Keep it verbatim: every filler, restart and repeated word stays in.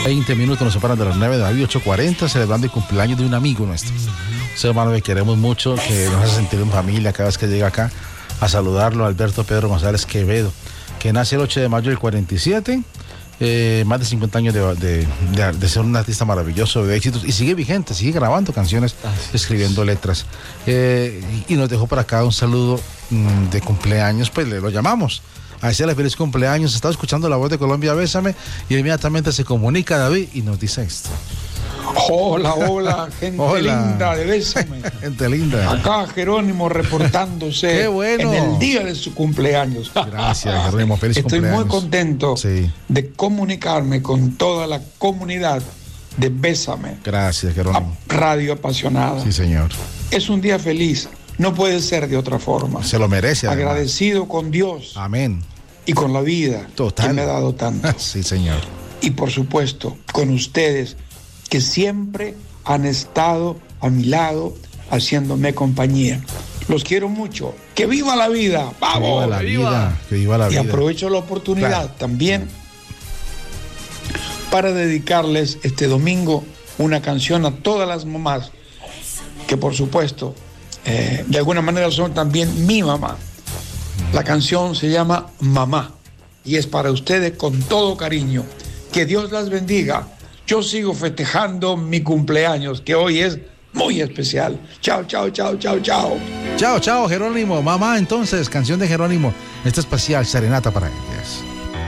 veinte minutos nos separan de las nueve de la vida, ocho cuarenta, celebrando el cumpleaños de un amigo nuestro. Mm. Ese hermano que queremos mucho, que nos hace sentir en familia cada vez que llega acá a saludarlo, Alberto Pedro González Quevedo, que nace el ocho de mayo del cuarenta y siete, eh, más de cincuenta años de, de, de, de ser un artista maravilloso, de éxitos, y sigue vigente, sigue grabando canciones, ah, sí, escribiendo sí, letras. Eh, y nos dejó por acá un saludo mmm, de cumpleaños, pues le lo llamamos. A decirle feliz cumpleaños, estaba escuchando La Voz de Colombia, Bésame, y inmediatamente se comunica David y nos dice esto. Hola, hola, gente hola. linda de Bésame. Gente linda. Acá Jerónimo reportándose. Qué bueno. En el día de su cumpleaños. Gracias, Jerónimo, feliz Estoy cumpleaños. Estoy muy contento sí. de comunicarme con toda la comunidad de Bésame. Gracias, Jerónimo. Radio apasionada. Sí, señor. Es un día feliz. No puede ser de otra forma. Se lo merece. Además. Agradecido con Dios. Amén. Y con la vida. Total. Que me ha dado tanto. Sí, señor. Y por supuesto, con ustedes, que siempre han estado a mi lado, haciéndome compañía. Los quiero mucho. ¡Que viva la vida! ¡Vamos! ¡Que viva la vida! ¡Que viva la vida! Y aprovecho la oportunidad claro. también para dedicarles este domingo una canción a todas las mamás, que por supuesto, eh, de alguna manera son también mi mamá. La canción se llama Mamá y es para ustedes con todo cariño. Que Dios las bendiga. Yo sigo festejando mi cumpleaños, que hoy es muy especial. Chao, chao, chao, chao, chao. Chao, chao, Jerónimo. Mamá, entonces, canción de Jerónimo. Esta especial serenata para ellas.